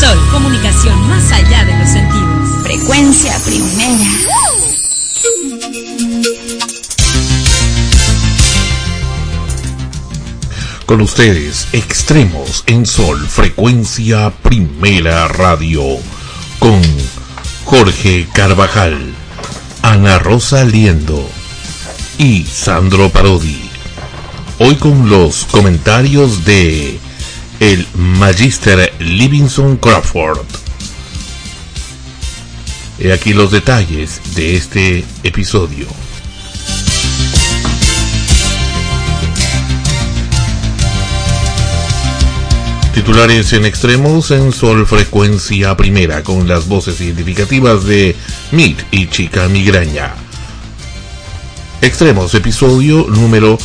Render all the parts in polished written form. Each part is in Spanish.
Sol, comunicación más allá de los sentidos. Frecuencia primera. Con ustedes, Extremos en Sol, Frecuencia Primera Radio, con Jorge Carvajal, Ana Rosa Liendo y Sandro Parodi. Hoy con los comentarios de el Magister Livingston Crawford. He aquí los detalles de este episodio. Titulares en Extremos en Sol, Frecuencia Primera, con las voces identificativas de Meet y Chica Migraña. Extremos, episodio número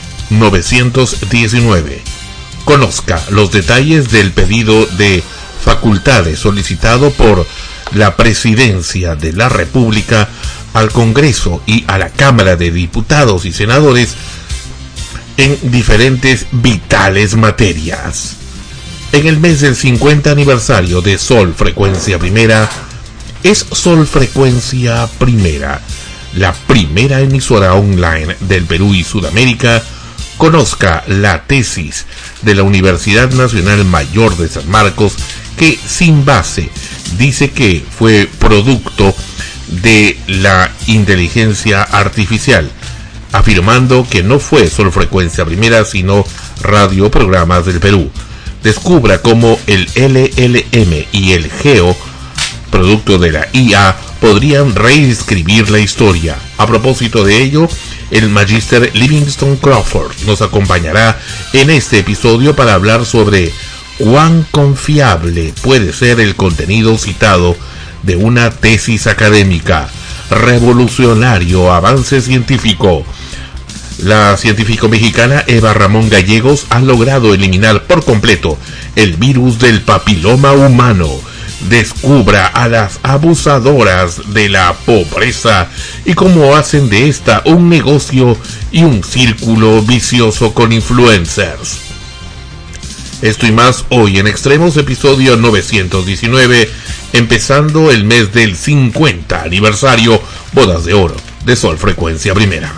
919. Conozca los detalles del pedido de facultades solicitado por la Presidencia de la República al Congreso y a la Cámara de Diputados y Senadores en diferentes vitales materias. En el mes del 50 aniversario de Sol Frecuencia Primera, es Sol Frecuencia Primera, la primera emisora online del Perú y Sudamérica. Conozca la tesis de la Universidad Nacional Mayor de San Marcos, que sin base dice que fue producto de la inteligencia artificial, afirmando que no fue Sol Frecuencia Primera, sino Radio Programas del Perú. Descubra cómo el LLM y el GEO, producto de la IA, podrían reescribir la historia. A propósito de ello, el Magister Livingston Crawford nos acompañará en este episodio para hablar sobre cuán confiable puede ser el contenido citado de una tesis académica. Revolucionario avance científico. La científica mexicana Eva Ramón Gallegos ha logrado eliminar por completo el virus del papiloma humano. Descubra a las abusadoras de la pobreza y cómo hacen de esta un negocio y un círculo vicioso con influencers. Esto y más hoy en Extremos, episodio 919, empezando el mes del 50 aniversario, bodas de oro de Sol Frecuencia Primera.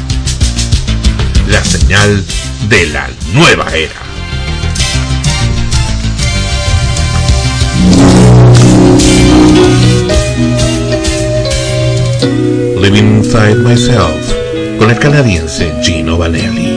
La señal de la nueva era. Living Inside Myself, con el canadiense Gino Vanelli.